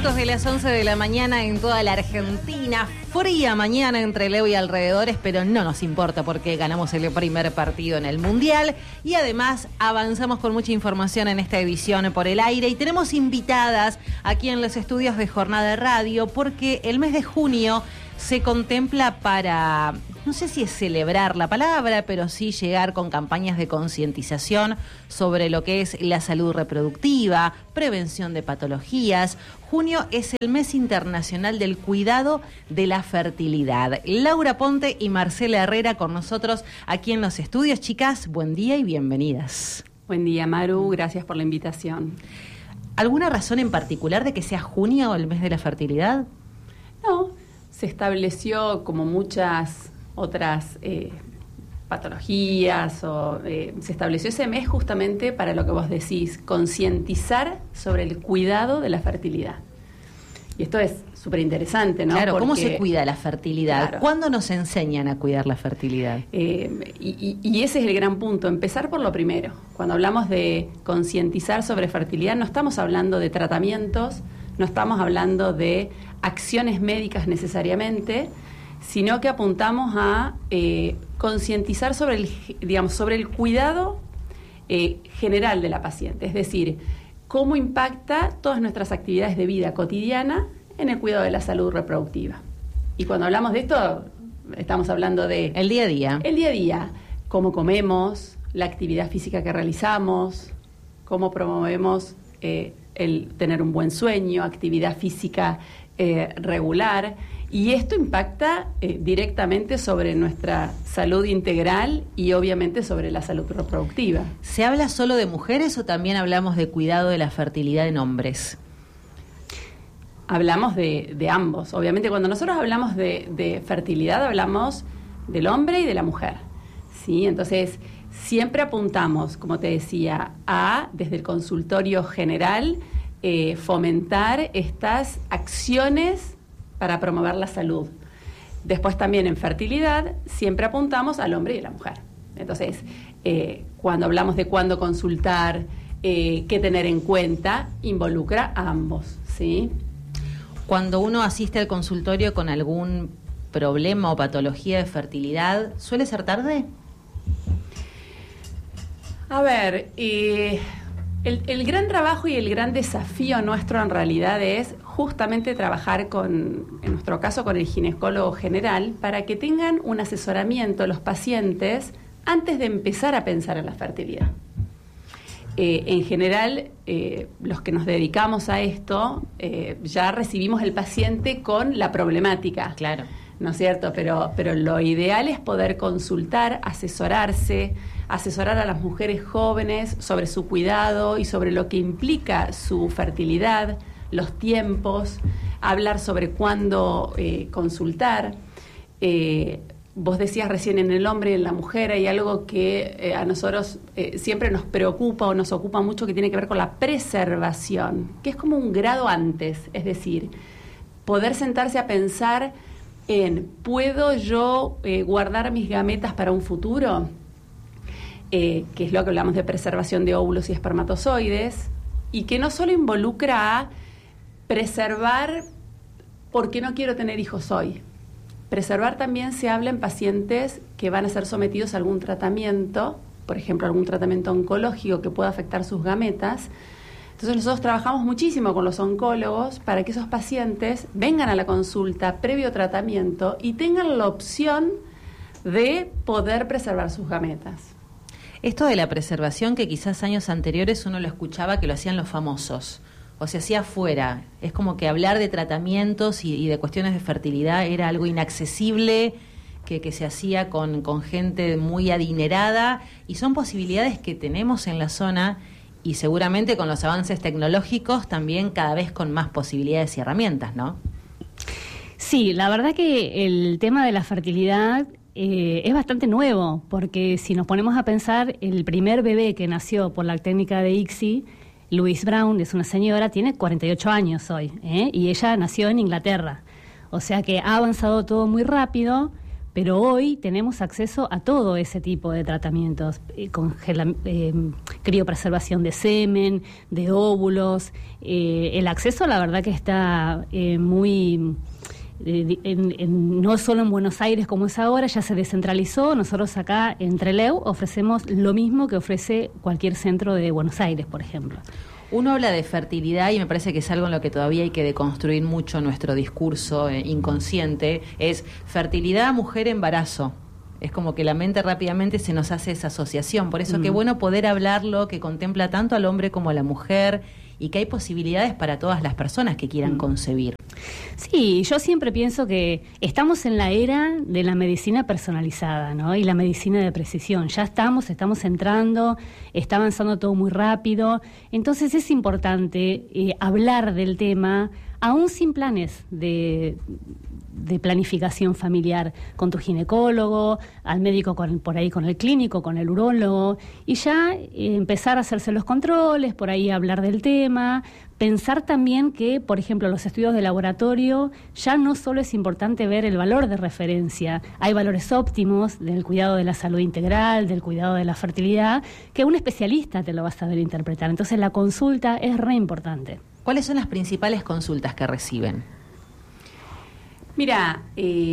minutos de las 11 de la mañana en toda la Argentina. Fría mañana entre Leo y alrededores, pero no nos importa porque ganamos el primer partido en el Mundial. Y además avanzamos con mucha información en esta edición por el aire. Y tenemos invitadas aquí en los estudios de Jornada de Radio porque el mes de junio se contempla para, no sé si es celebrar la palabra, pero sí llegar con campañas de concientización sobre lo que es la salud reproductiva, prevención de patologías. Junio es el mes internacional del cuidado de la fertilidad. Laura Ponte y Marcela Herrera con nosotros aquí en los estudios. Chicas, buen día y bienvenidas. Buen día, Maru, gracias por la invitación. ¿Alguna razón en particular de que sea junio el mes de la fertilidad? No, se estableció como muchas otras patologías, se estableció ese mes justamente para lo que vos decís, concientizar sobre el cuidado de la fertilidad. Y esto es súper interesante, ¿no? Claro, porque, ¿cómo se cuida la fertilidad? Claro. ¿Cuándo nos enseñan a cuidar la fertilidad? Y ese es el gran punto, empezar por lo primero. Cuando hablamos de concientizar sobre fertilidad, no estamos hablando de tratamientos, no estamos hablando de acciones médicas necesariamente, sino que apuntamos a concientizar sobre el cuidado general de la paciente, es decir, cómo impacta todas nuestras actividades de vida cotidiana en el cuidado de la salud reproductiva. Y cuando hablamos de esto, estamos hablando de el día a día. El día a día, cómo comemos, la actividad física que realizamos, cómo promovemos el tener un buen sueño, actividad física regular, y esto impacta directamente sobre nuestra salud integral y obviamente sobre la salud reproductiva. ¿Se habla solo de mujeres o también hablamos de cuidado de la fertilidad en hombres? Hablamos de ambos. Obviamente cuando nosotros hablamos de fertilidad hablamos del hombre y de la mujer, ¿sí? Entonces siempre apuntamos, como te decía, desde el consultorio general, fomentar estas acciones para promover la salud. Después también en fertilidad siempre apuntamos al hombre y a la mujer. Entonces, cuando hablamos de cuándo consultar, qué tener en cuenta, involucra a ambos, ¿sí? Cuando uno asiste al consultorio con algún problema o patología de fertilidad, ¿suele ser tarde? A ver, el gran trabajo y el gran desafío nuestro en realidad es justamente trabajar en nuestro caso, con el ginecólogo general, para que tengan un asesoramiento los pacientes antes de empezar a pensar en la fertilidad. En general, los que nos dedicamos a esto, ya recibimos el paciente con la problemática. Claro. ¿No es cierto? Pero lo ideal es poder consultar, asesorarse, asesorar a las mujeres jóvenes sobre su cuidado y sobre lo que implica su fertilidad, los tiempos, hablar sobre cuándo consultar. Vos decías recién en el hombre y en la mujer hay algo que a nosotros siempre nos preocupa o nos ocupa mucho, que tiene que ver con la preservación, que es como un grado antes, es decir, poder sentarse a pensar ¿puedo yo guardar mis gametas para un futuro? Que es lo que hablamos de preservación de óvulos y espermatozoides, y que no solo involucra a preservar porque no quiero tener hijos hoy. Preservar también se habla en pacientes que van a ser sometidos a algún tratamiento, por ejemplo, algún tratamiento oncológico que pueda afectar sus gametas. Entonces nosotros trabajamos muchísimo con los oncólogos para que esos pacientes vengan a la consulta previo tratamiento y tengan la opción de poder preservar sus gametas. Esto de la preservación, que quizás años anteriores uno lo escuchaba que lo hacían los famosos, o se hacía afuera. Es como que hablar de tratamientos y de cuestiones de fertilidad era algo inaccesible, que se hacía con gente muy adinerada, y son posibilidades que tenemos en la zona. Y seguramente con los avances tecnológicos también cada vez con más posibilidades y herramientas, ¿no? Sí, la verdad que el tema de la fertilidad es bastante nuevo, porque si nos ponemos a pensar, el primer bebé que nació por la técnica de ICSI, Louise Brown, es una señora, tiene 48 años hoy, y ella nació en Inglaterra. O sea que ha avanzado todo muy rápido, pero hoy tenemos acceso a todo ese tipo de tratamientos, criopreservación de semen, de óvulos. El acceso, la verdad que está muy... no solo en Buenos Aires como es ahora, ya se descentralizó. Nosotros acá en Trelew ofrecemos lo mismo que ofrece cualquier centro de Buenos Aires, por ejemplo. Uno habla de fertilidad y me parece que es algo en lo que todavía hay que deconstruir mucho nuestro discurso inconsciente, es fertilidad, mujer, embarazo. Es como que la mente rápidamente se nos hace esa asociación. Por eso qué bueno poder hablarlo, que contempla tanto al hombre como a la mujer y que hay posibilidades para todas las personas que quieran concebir. Sí, yo siempre pienso que estamos en la era de la medicina personalizada, ¿no? Y la medicina de precisión. Ya estamos entrando, está avanzando todo muy rápido. Entonces es importante hablar del tema, aún sin planes de planificación familiar, con tu ginecólogo, al médico por ahí con el clínico, con el urólogo, y ya empezar a hacerse los controles, por ahí hablar del tema, pensar también que, por ejemplo, los estudios de laboratorio, ya no solo es importante ver el valor de referencia, hay valores óptimos del cuidado de la salud integral, del cuidado de la fertilidad, que un especialista te lo va a saber interpretar. Entonces la consulta es re importante. ¿Cuáles son las principales consultas que reciben? Mira,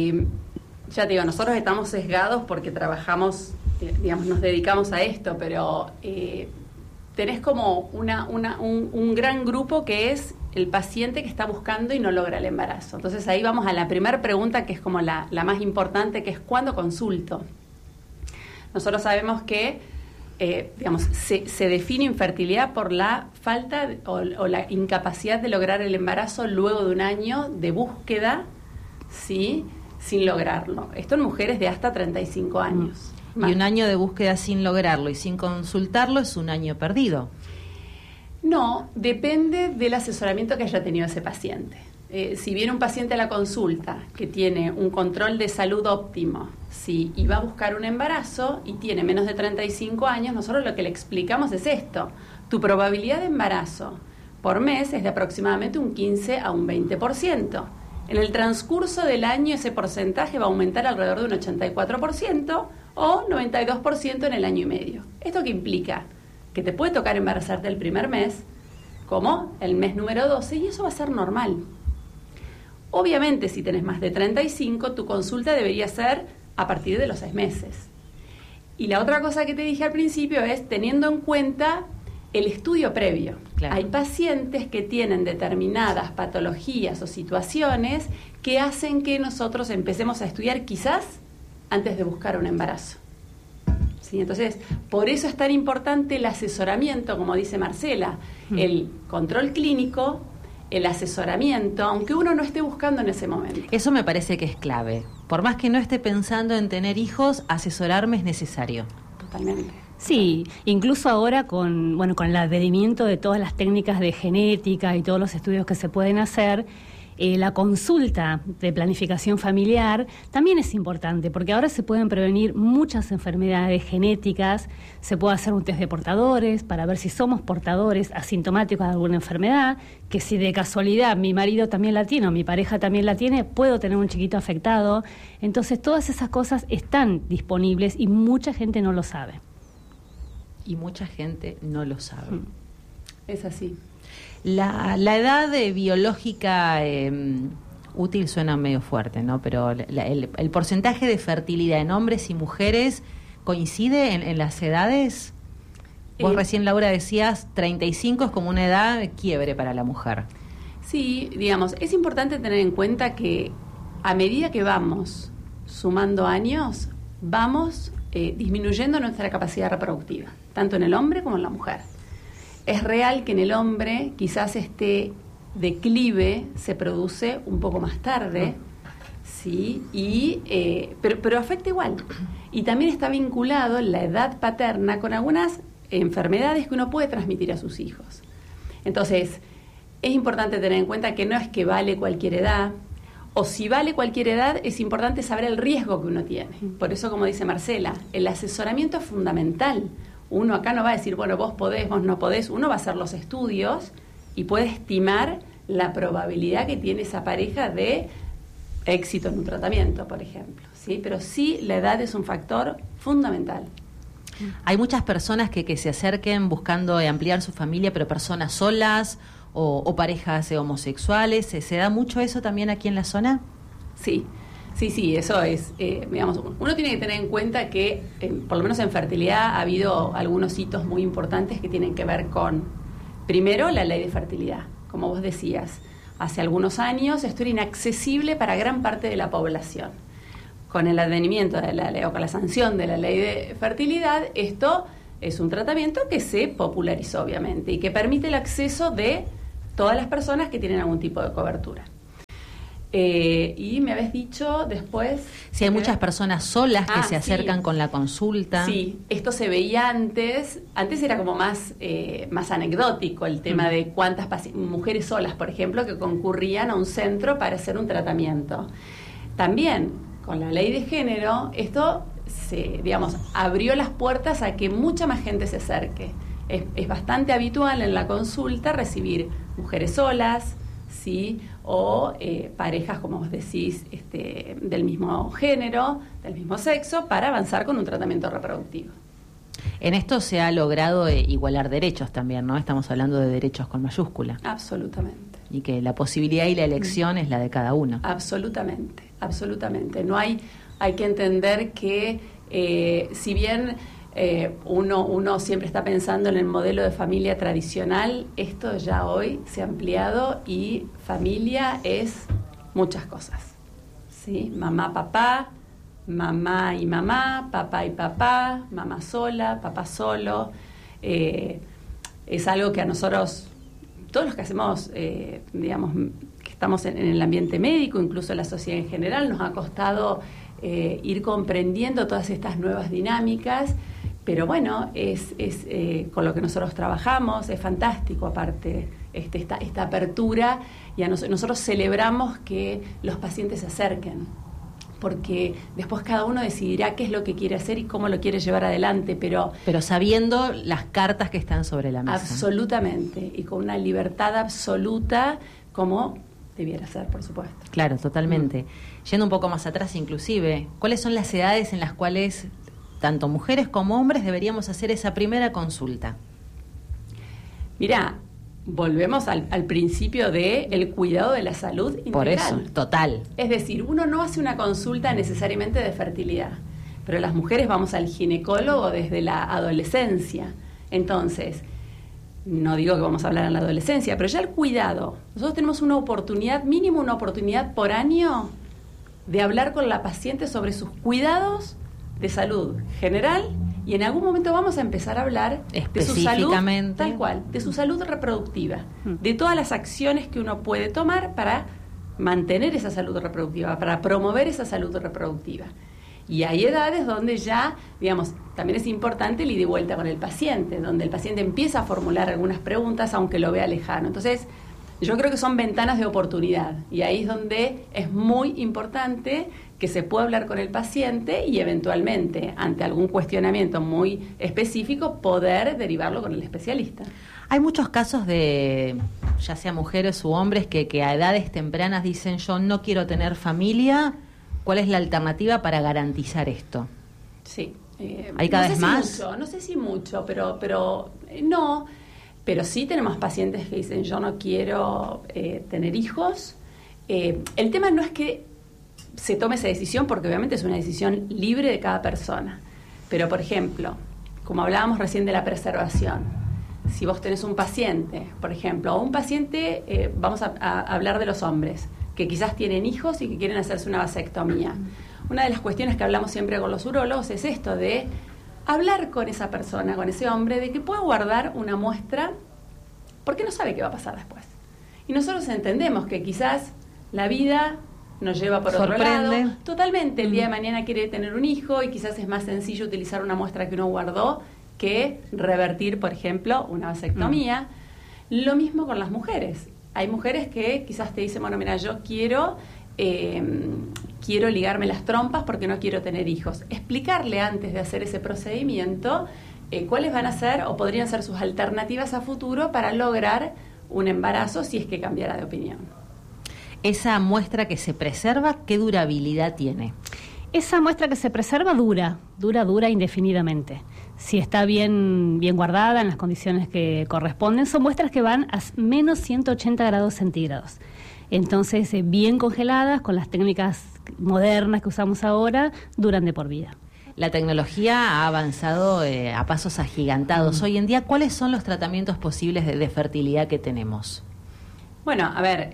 ya te digo, nosotros estamos sesgados porque trabajamos, digamos, nos dedicamos a esto, pero tenés como un gran grupo que es el paciente que está buscando y no logra el embarazo. Entonces ahí vamos a la primera pregunta, que es como la más importante, que es ¿cuándo consulto? Nosotros sabemos que digamos, se define infertilidad por la falta o la incapacidad de lograr el embarazo luego de un año de búsqueda, ¿sí?, sin lograrlo. Esto en mujeres de hasta 35 años. Y un año de búsqueda sin lograrlo y sin consultarlo es un año perdido. No, depende del asesoramiento que haya tenido ese paciente. Si viene un paciente a la consulta que tiene un control de salud óptimo, ¿sí?, y va a buscar un embarazo y tiene menos de 35 años, nosotros lo que le explicamos es esto. Tu probabilidad de embarazo por mes es de aproximadamente un 15 a un 20%. En el transcurso del año ese porcentaje va a aumentar alrededor de un 84% o 92% en el año y medio. ¿Esto qué implica? Que te puede tocar embarazarte el primer mes, como el mes número 12, y eso va a ser normal. Obviamente, si tenés más de 35, tu consulta debería ser a partir de los 6 meses. Y la otra cosa que te dije al principio es teniendo en cuenta el estudio previo. Claro. Hay pacientes que tienen determinadas patologías o situaciones que hacen que nosotros empecemos a estudiar quizás antes de buscar un embarazo. ¿Sí? Entonces, por eso es tan importante el asesoramiento, como dice Marcela, el control clínico, el asesoramiento, aunque uno no esté buscando en ese momento. Eso me parece que es clave. Por más que no esté pensando en tener hijos, asesorarme es necesario. Totalmente. Sí, incluso ahora con el advenimiento de todas las técnicas de genética y todos los estudios que se pueden hacer, la consulta de planificación familiar también es importante, porque ahora se pueden prevenir muchas enfermedades genéticas, se puede hacer un test de portadores para ver si somos portadores asintomáticos de alguna enfermedad, que si de casualidad mi marido también la tiene o mi pareja también la tiene, puedo tener un chiquito afectado. Entonces todas esas cosas están disponibles y mucha gente no lo sabe. Y mucha gente no lo sabe. Es así. La edad biológica útil suena medio fuerte, ¿no? Pero el porcentaje de fertilidad en hombres y mujeres coincide en las edades. Vos recién, Laura, decías 35 es como una edad quiebre para la mujer. Sí, digamos, es importante tener en cuenta que a medida que vamos sumando años, vamos disminuyendo nuestra capacidad reproductiva, tanto en el hombre como en la mujer. Es real que en el hombre quizás este declive se produce un poco más tarde, ¿sí? Pero afecta igual. Y también está vinculado la edad paterna con algunas enfermedades que uno puede transmitir a sus hijos. Entonces, es importante tener en cuenta que no es que vale cualquier edad, o si vale cualquier edad, es importante saber el riesgo que uno tiene. Por eso, como dice Marcela, el asesoramiento es fundamental. Uno acá no va a decir, bueno, vos podés, vos no podés. Uno va a hacer los estudios y puede estimar la probabilidad que tiene esa pareja de éxito en un tratamiento, por ejemplo, ¿sí? Pero sí, la edad es un factor fundamental. Hay muchas personas que se acerquen buscando ampliar su familia, pero personas solas o parejas homosexuales. ¿Se da mucho eso también aquí en la zona? Sí, eso es, digamos, uno tiene que tener en cuenta que, por lo menos en fertilidad, ha habido algunos hitos muy importantes que tienen que ver con, primero, la ley de fertilidad. Como vos decías, hace algunos años esto era inaccesible para gran parte de la población. Con el advenimiento de la ley, o con la sanción de la ley de fertilidad, esto es un tratamiento que se popularizó, obviamente, y que permite el acceso de todas las personas que tienen algún tipo de cobertura. Y me habéis dicho después... Si hay muchas personas solas que se acercan con la consulta. Sí, esto se veía antes era como más anecdótico el tema de cuántas mujeres solas, por ejemplo, que concurrían a un centro para hacer un tratamiento. También, con la ley de género, esto abrió las puertas a que mucha más gente se acerque. Es bastante habitual en la consulta recibir mujeres solas, ¿sí? O parejas, como vos decís, del mismo género, del mismo sexo, para avanzar con un tratamiento reproductivo. En esto se ha logrado igualar derechos también, ¿no? Estamos hablando de derechos con mayúscula. Absolutamente. Y que la posibilidad y la elección es la de cada uno. Absolutamente. No hay que entender que si bien uno siempre está pensando en el modelo de familia tradicional, esto ya hoy se ha ampliado y familia es muchas cosas, ¿sí? Mamá, papá, mamá y mamá, papá y papá, mamá sola, papá solo. Es algo que a nosotros, todos los que hacemos, digamos, que estamos en el ambiente médico, incluso la sociedad en general, nos ha costado ir comprendiendo todas estas nuevas dinámicas. Pero bueno, es con lo que nosotros trabajamos, es fantástico aparte esta apertura, y nosotros celebramos que los pacientes se acerquen, porque después cada uno decidirá qué es lo que quiere hacer y cómo lo quiere llevar adelante, pero sabiendo las cartas que están sobre la mesa. Absolutamente, y con una libertad absoluta, como debiera ser, por supuesto. Claro, totalmente. Yendo un poco más atrás inclusive, ¿cuáles son las edades en las cuales tanto mujeres como hombres deberíamos hacer esa primera consulta? Mirá, volvemos al principio del cuidado de la salud integral. Por eso, total. Es decir, uno no hace una consulta necesariamente de fertilidad, pero las mujeres vamos al ginecólogo desde la adolescencia. Entonces, no digo que vamos a hablar en la adolescencia, pero ya el cuidado. Nosotros tenemos una oportunidad, mínimo una oportunidad por año, de hablar con la paciente sobre sus cuidados de salud general, y en algún momento vamos a empezar a hablar de su salud, tal cual, de su salud reproductiva, de todas las acciones que uno puede tomar para mantener esa salud reproductiva, para promover esa salud reproductiva. Y hay edades donde ya, digamos, también es importante el ida y vuelta con el paciente, donde el paciente empieza a formular algunas preguntas aunque lo vea lejano. Entonces, yo creo que son ventanas de oportunidad, y ahí es donde es muy importante que se pueda hablar con el paciente y eventualmente, ante algún cuestionamiento muy específico, poder derivarlo con el especialista. Hay muchos casos de, ya sea mujeres u hombres, que a edades tempranas dicen: yo no quiero tener familia. ¿Cuál es la alternativa para garantizar esto? Sí. ¿Hay cada vez más? No sé si mucho, pero no. Pero sí tenemos pacientes que dicen: yo no quiero tener hijos. El tema no es que se tome esa decisión, porque obviamente es una decisión libre de cada persona. Pero, por ejemplo, como hablábamos recién de la preservación, si vos tenés un paciente, por ejemplo, o un paciente, vamos a hablar de los hombres, que quizás tienen hijos y que quieren hacerse una vasectomía. Una de las cuestiones que hablamos siempre con los urólogos es esto de hablar con esa persona, con ese hombre, de que pueda guardar una muestra, porque no sabe qué va a pasar después. Y nosotros entendemos que quizás la vida nos lleva por otro lado. Totalmente, el día de mañana quiere tener un hijo y quizás es más sencillo utilizar una muestra que uno guardó que revertir, por ejemplo, una vasectomía. Lo mismo con las mujeres. Hay mujeres que quizás te dicen: bueno, mira, yo quiero ligarme las trompas porque no quiero tener hijos. Explicarle antes de hacer ese procedimiento cuáles van a ser o podrían ser sus alternativas a futuro para lograr un embarazo si es que cambiara de opinión. Esa muestra que se preserva, ¿qué durabilidad tiene? Esa muestra que se preserva dura indefinidamente. Si está bien guardada en las condiciones que corresponden, son muestras que van a menos 180 grados centígrados. Entonces, bien congeladas, con las técnicas modernas que usamos ahora, duran de por vida. La tecnología ha avanzado a pasos agigantados. Hoy en día, ¿cuáles son los tratamientos posibles de fertilidad que tenemos? Bueno, a ver,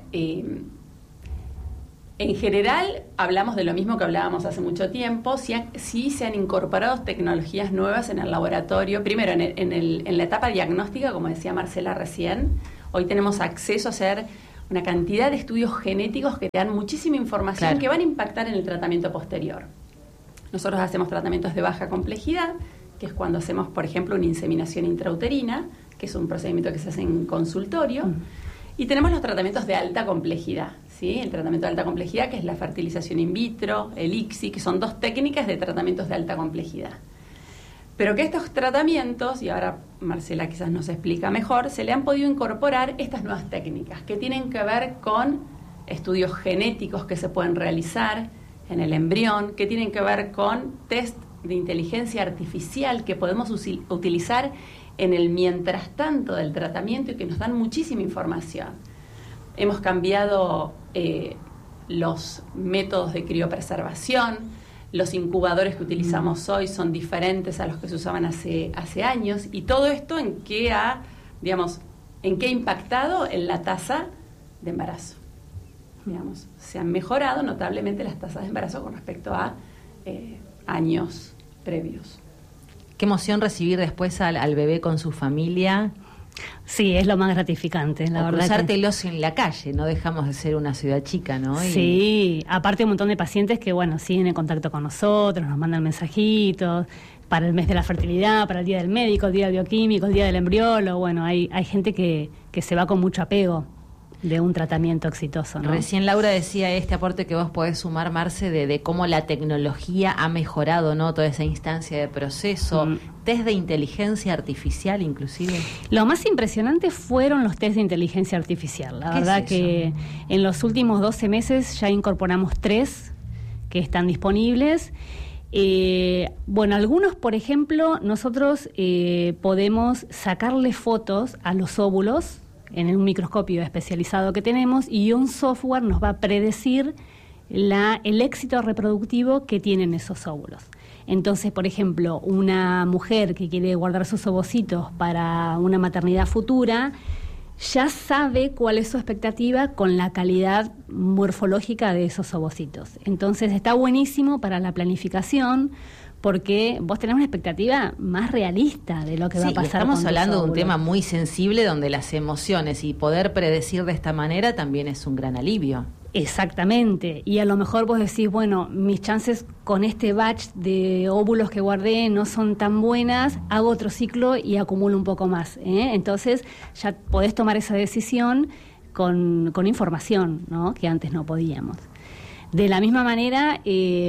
en general hablamos de lo mismo que hablábamos hace mucho tiempo. Sí se han incorporado tecnologías nuevas en el laboratorio. Primero, en la etapa diagnóstica, como decía Marcela recién, hoy tenemos acceso a hacer una cantidad de estudios genéticos que te dan muchísima información, claro, que van a impactar en el tratamiento posterior. Nosotros hacemos tratamientos de baja complejidad, que es cuando hacemos, por ejemplo, una inseminación intrauterina, que es un procedimiento que se hace en consultorio. Y tenemos los tratamientos de alta complejidad, ¿sí? El tratamiento de alta complejidad, que es la fertilización in vitro, el ICSI, que son dos técnicas de tratamientos de alta complejidad. Pero que estos tratamientos, y ahora Marcela quizás nos explica mejor, se le han podido incorporar estas nuevas técnicas que tienen que ver con estudios genéticos que se pueden realizar en el embrión, que tienen que ver con test de inteligencia artificial que podemos utilizar en el mientras tanto del tratamiento y que nos dan muchísima información. Hemos cambiado los métodos de criopreservación. Los incubadores que utilizamos hoy son diferentes a los que se usaban hace años, y todo esto ¿en qué ha impactado en la tasa de embarazo? Digamos, se han mejorado notablemente las tasas de embarazo con respecto a años previos. Qué emoción recibir después al bebé con su familia. Sí, es lo más gratificante, la verdad. Cruzártelos en la calle, no dejamos de ser una ciudad chica, ¿no? Sí, aparte un montón de pacientes que, siguen en contacto con nosotros, nos mandan mensajitos para el mes de la fertilidad, para el día del médico, el día del bioquímico, el día del embriólogo. Hay gente que se va con mucho apego de un tratamiento exitoso, ¿no? Recién Laura decía este aporte que vos podés sumar, Marce, de cómo la tecnología ha mejorado, ¿no? Toda esa instancia de proceso, test de inteligencia artificial inclusive. Lo más impresionante fueron los test de inteligencia artificial. La verdad que en los últimos 12 meses ya incorporamos 3 que están disponibles. Algunos, por ejemplo, nosotros podemos sacarle fotos a los óvulos en un microscopio especializado que tenemos, y un software nos va a predecir el éxito reproductivo que tienen esos óvulos. Entonces, por ejemplo, una mujer que quiere guardar sus ovocitos para una maternidad futura ya sabe cuál es su expectativa con la calidad morfológica de esos ovocitos. Entonces está buenísimo para la planificación, porque vos tenés una expectativa más realista de lo que va a pasar. Estamos hablando de un tema muy sensible donde las emociones y poder predecir de esta manera también es un gran alivio. Exactamente, y a lo mejor vos decís, mis chances con este batch de óvulos que guardé no son tan buenas, hago otro ciclo y acumulo un poco más, ¿eh? Entonces ya podés tomar esa decisión con información, ¿no? Que antes no podíamos. De la misma manera,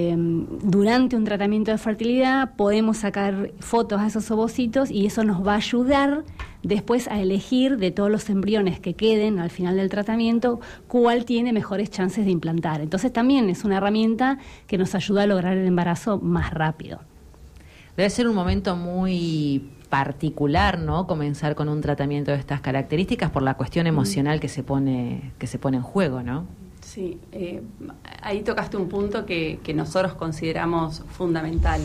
durante un tratamiento de fertilidad podemos sacar fotos a esos ovocitos, y eso nos va a ayudar después a elegir de todos los embriones que queden al final del tratamiento cuál tiene mejores chances de implantar. Entonces también es una herramienta que nos ayuda a lograr el embarazo más rápido. Debe ser un momento muy particular, ¿no? Comenzar con un tratamiento de estas características por la cuestión emocional que se pone en juego, ¿no? Sí, ahí tocaste un punto que nosotros consideramos fundamental.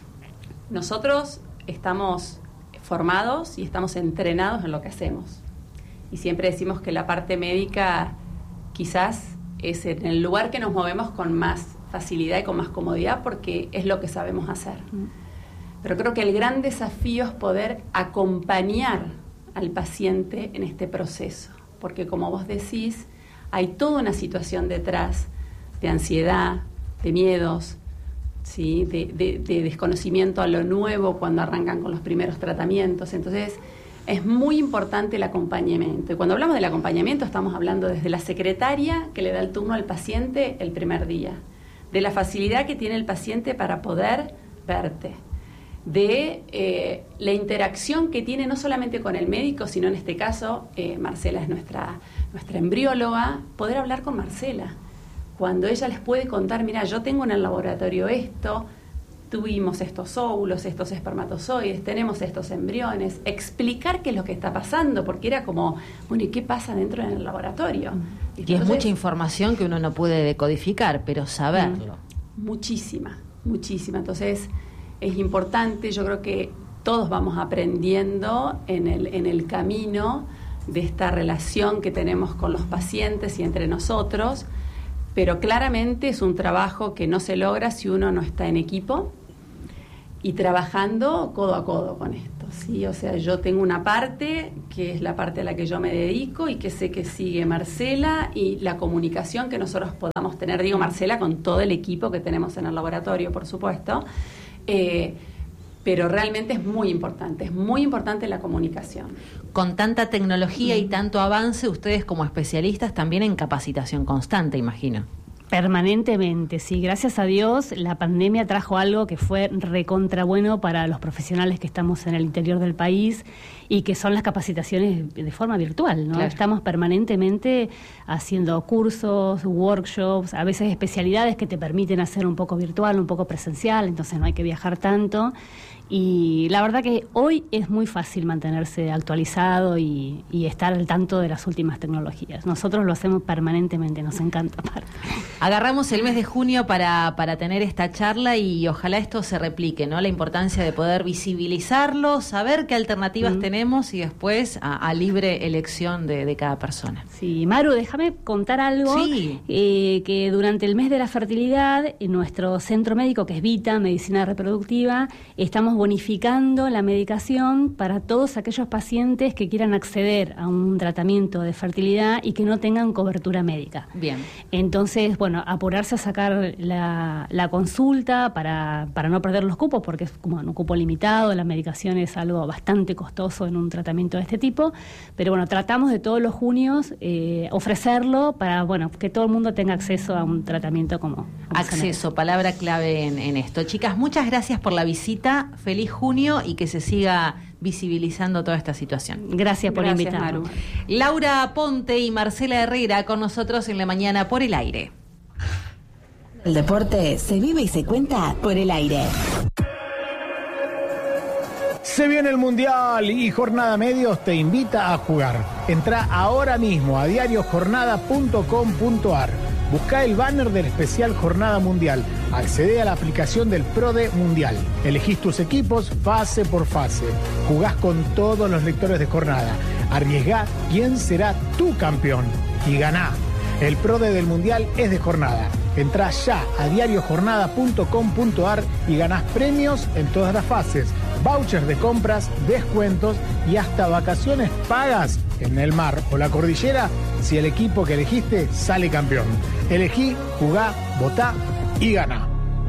Nosotros estamos formados y estamos entrenados en lo que hacemos. Y siempre decimos que la parte médica quizás es en el lugar que nos movemos con más facilidad y con más comodidad, porque es lo que sabemos hacer. Pero creo que el gran desafío es poder acompañar al paciente en este proceso, porque como vos decís, hay toda una situación detrás de ansiedad, de miedos, ¿sí? de desconocimiento a lo nuevo cuando arrancan con los primeros tratamientos. Entonces, es muy importante el acompañamiento. Y cuando hablamos del acompañamiento, estamos hablando desde la secretaria que le da el turno al paciente el primer día, de la facilidad que tiene el paciente para poder verte, de la interacción que tiene no solamente con el médico, sino en este caso, Marcela es nuestra embrióloga, poder hablar con Marcela. Cuando ella les puede contar, mira, yo tengo en el laboratorio esto, tuvimos estos óvulos, estos espermatozoides, tenemos estos embriones, explicar qué es lo que está pasando, porque era como, bueno, ¿y qué pasa dentro del laboratorio? Y es mucha información que uno no puede decodificar, pero saberlo. Muchísima. Entonces, es importante, yo creo que todos vamos aprendiendo en el camino de esta relación que tenemos con los pacientes y entre nosotros, pero claramente es un trabajo que no se logra si uno no está en equipo y trabajando codo a codo con esto, ¿sí? O sea, yo tengo una parte que es la parte a la que yo me dedico y que sé que sigue Marcela, y la comunicación que nosotros podamos tener, digo Marcela, con todo el equipo que tenemos en el laboratorio, por supuesto, pero realmente es muy importante la comunicación. Con tanta tecnología y tanto avance, ustedes como especialistas también en capacitación constante, imagino. Permanentemente, sí. Gracias a Dios, la pandemia trajo algo que fue recontra bueno para los profesionales que estamos en el interior del país, y que son las capacitaciones de forma virtual, ¿no? Claro. Estamos permanentemente haciendo cursos, workshops, a veces especialidades que te permiten hacer un poco virtual, un poco presencial, entonces no hay que viajar tanto. Y la verdad que hoy es muy fácil mantenerse actualizado y estar al tanto de las últimas tecnologías. Nosotros lo hacemos permanentemente, nos encanta. Agarramos el mes de junio para tener esta charla, y ojalá esto se replique, ¿no? La importancia de poder visibilizarlo, saber qué alternativas tenemos, y después a libre elección de cada persona. Sí, Maru, déjame contar algo. Sí. Que durante el mes de la fertilidad, en nuestro centro médico, que es Vita, Medicina Reproductiva, estamos bonificando la medicación para todos aquellos pacientes que quieran acceder a un tratamiento de fertilidad y que no tengan cobertura médica. Bien. Entonces, bueno, apurarse a sacar la consulta para no perder los cupos, porque es como un cupo limitado, la medicación es algo bastante costoso en un tratamiento de este tipo, pero bueno, tratamos de todos los junios ofrecerlo para, bueno, que todo el mundo tenga acceso a un tratamiento como acceso, palabra clave en esto. Chicas, muchas gracias por la visita, feliz junio, y que se siga visibilizando toda esta situación. Gracias por invitarnos. Maru. Laura Ponte y Marcela Herrera con nosotros en La Mañana por el Aire. El deporte se vive y se cuenta por el aire. Se viene el Mundial y Jornada Medios te invita a jugar. Entrá ahora mismo a diariojornada.com.ar. Buscá el banner del especial Jornada Mundial. Accedé a la aplicación del PRODE Mundial. Elegís tus equipos fase por fase. Jugás con todos los lectores de jornada. Arriesgá quién será tu campeón y ganá. El PRODE del Mundial es de jornada. Entrá ya a diariojornada.com.ar y ganás premios en todas las fases, vouchers de compras, descuentos y hasta vacaciones pagas en el mar o la cordillera si el equipo que elegiste sale campeón. Elegí, jugá, votá y ganá.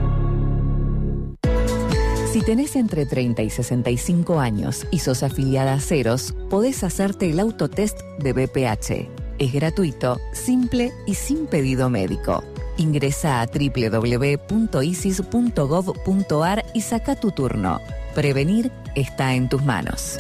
Si tenés entre 30 y 65 años y sos afiliada a Ceros, podés hacerte el autotest de BPH. Es gratuito, simple y sin pedido médico. Ingresa a www.isis.gov.ar y saca tu turno. Prevenir está en tus manos.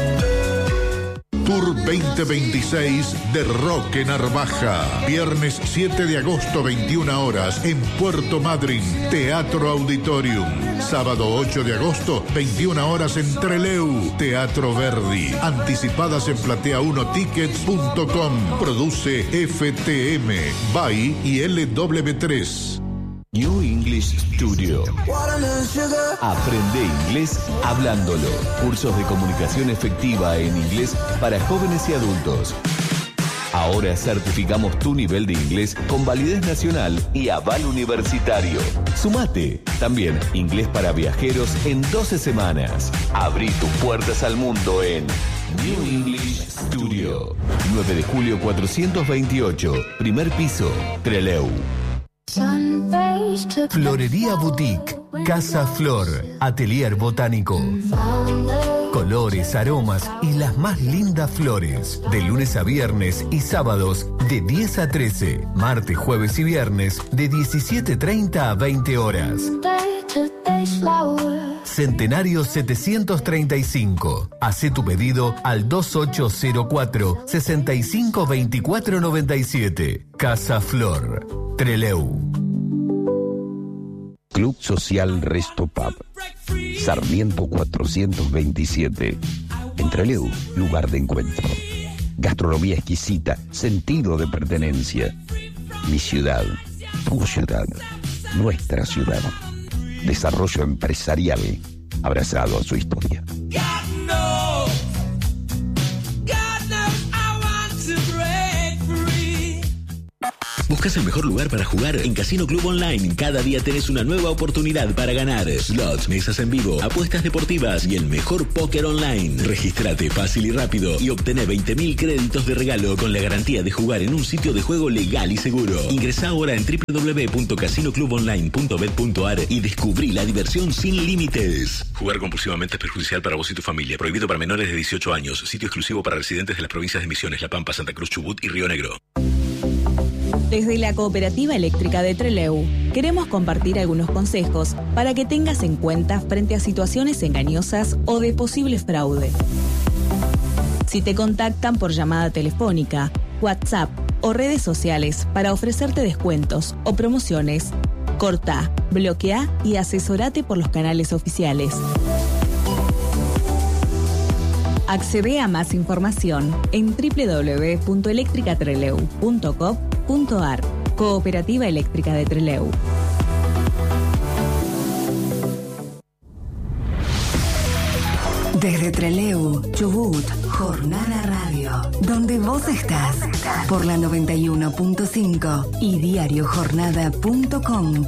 Tour 2026 de Roque Narvaja. Viernes 7 de agosto, 21 horas, en Puerto Madryn, Teatro Auditorium. Sábado 8 de agosto, 21 horas, en Trelew, Teatro Verdi. Anticipadas en platea1tickets.com. Produce FTM, BAI y LW3. New English Studio. Aprende inglés hablándolo. Cursos de comunicación efectiva en inglés para jóvenes y adultos. Ahora certificamos tu nivel de inglés con validez nacional y aval universitario. Sumate. También inglés para viajeros en 12 semanas. Abrí tus puertas al mundo en New English Studio. 9 de julio 428. Primer piso, Trelew. Florería Boutique, Casa Flor, Atelier Botánico. Colores, aromas y las más lindas flores. De lunes a viernes y sábados de 10 a 13. Martes, jueves y viernes de 17:30 a 20 horas. Centenario 735. Hacé tu pedido al 2804-652497. Casa Flor, Trelew. Club Social Resto Pub, Sarmiento 427, en Trelew, lugar de encuentro. Gastronomía exquisita, sentido de pertenencia. Mi ciudad, tu ciudad, nuestra ciudad. Desarrollo empresarial, abrazado a su historia. ¿Buscas el mejor lugar para jugar? En Casino Club Online, cada día tenés una nueva oportunidad para ganar. Slots, mesas en vivo, apuestas deportivas y el mejor póker online. Regístrate fácil y rápido y obtené 20.000 créditos de regalo con la garantía de jugar en un sitio de juego legal y seguro. Ingresá ahora en www.casinoclubonline.bet.ar y descubrí la diversión sin límites. Jugar compulsivamente es perjudicial para vos y tu familia. Prohibido para menores de 18 años. Sitio exclusivo para residentes de las provincias de Misiones, La Pampa, Santa Cruz, Chubut y Río Negro. Desde la Cooperativa Eléctrica de Trelew, queremos compartir algunos consejos para que tengas en cuenta frente a situaciones engañosas o de posible fraude. Si te contactan por llamada telefónica, WhatsApp o redes sociales para ofrecerte descuentos o promociones, corta, bloquea y asesorate por los canales oficiales. Accede a más información en www.electricatrelew.com.ar. Cooperativa Eléctrica de Trelew. Desde Trelew, Chubut, Jornada Radio, donde vos estás, por la 91.5 y diariojornada.com.ar.